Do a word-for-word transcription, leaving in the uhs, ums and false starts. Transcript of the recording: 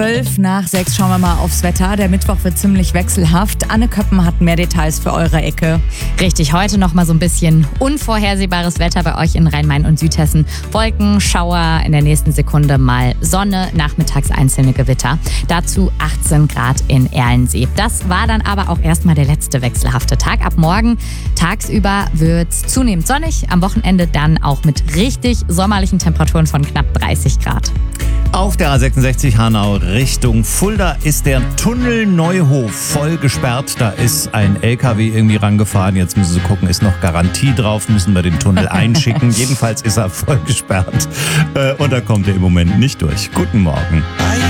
Zwölf nach sechs schauen wir mal aufs Wetter. Der Mittwoch wird ziemlich wechselhaft. Anne Köppen hat mehr Details für eure Ecke. Richtig, heute noch mal so ein bisschen unvorhersehbares Wetter bei euch in Rhein-Main und Südhessen. Wolken, Schauer, in der nächsten Sekunde mal Sonne, nachmittags einzelne Gewitter. Dazu achtzehn Grad in Erlensee. Das war dann aber auch erstmal der letzte wechselhafte Tag. Ab morgen tagsüber wird's zunehmend sonnig. Am Wochenende dann auch mit richtig sommerlichen Temperaturen von knapp dreißig Grad. Auf der A sechsundsechzig Hanau Richtung Fulda ist der Tunnel Neuhof voll gesperrt. Da ist ein L K W irgendwie rangefahren. Jetzt müssen sie gucken, ist noch Garantie drauf, müssen wir den Tunnel einschicken. Jedenfalls ist er voll gesperrt. Und da kommt er im Moment nicht durch. Guten Morgen.